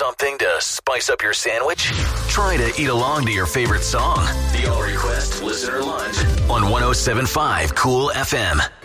something to spice up your sandwich? Try to eat along to your favorite song. The All Request Listener Lunch on 107.5 Cool FM.